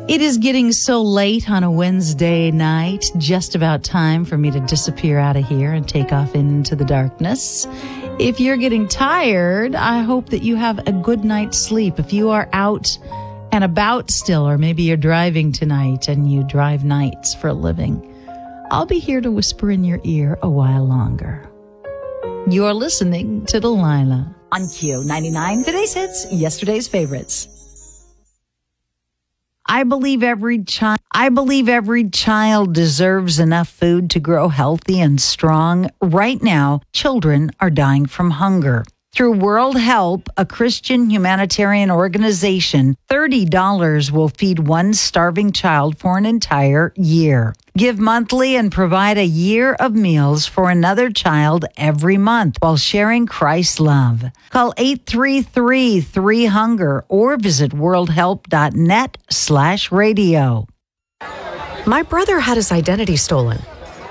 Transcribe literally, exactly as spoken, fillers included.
It is getting so late on a Wednesday night, just about time for me to disappear out of here and take off into the darkness. If you're getting tired, I hope that you have a good night's sleep. If you are out and about still, or maybe you're driving tonight and you drive nights for a living, I'll be here to whisper in your ear a while longer. You're listening to Delilah on Q ninety-nine. Today's hits, yesterday's favorites. I believe every child I believe every child deserves enough food to grow healthy and strong. Right now, children are dying from hunger. Through World Help, a Christian humanitarian organization, thirty dollars will feed one starving child for an entire year. Give monthly and provide a year of meals for another child every month while sharing Christ's love. Call eight three three, three, hunger or visit worldhelp.net slash radio. My brother had his identity stolen,